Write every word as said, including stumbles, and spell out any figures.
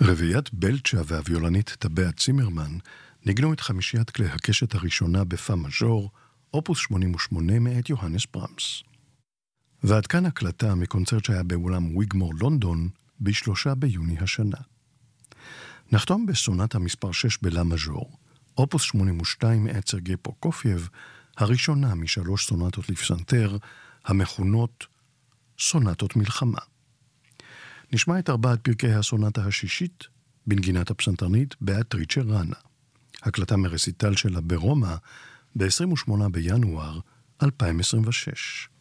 רביעיית בלצ'ה והוויולנית טבע צימרמן ניגנו את חמישיית כלי הקשת הראשונה בפא מז'ור, אופוס שמונים ושמונה מאת יוהנס ברמס. ועד כאן הקלטה מקונצרט שהיה באולם ויגמור לונדון בשלושה ביוני השנה. נחתום בסונטה מספר שש בלה מז'ור, אופוס שמונים ושתיים מאת סרגי פרוקופייב, הראשונה משלוש סונטות לפסנתר, המכונות סונטות מלחמה. נשמע את ארבעת פרקי הסונטה השישית בנגינת הפסנתרנית באטריצ'ה ראנה. הקלטה מרסיטל שלה ברומא ב-עשרים ושמונה בינואר אלפיים עשרים ושש.